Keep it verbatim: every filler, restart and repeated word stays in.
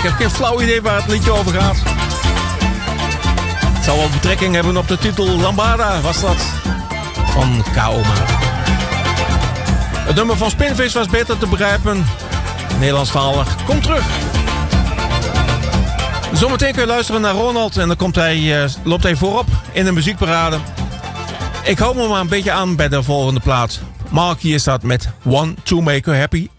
heb geen flauw idee waar het liedje over gaat. Het zal wel betrekking hebben op de titel Lambada, was dat. Van Kaoma. Het nummer van Spinvis was beter te begrijpen. Nederlandstalig, kom terug. Zometeen kun je luisteren naar Ronald en dan komt hij, uh, loopt hij voorop in de muziekparade. Ik hou me maar een beetje aan bij de volgende plaat. Mark hier staat met One to Make Her Happy.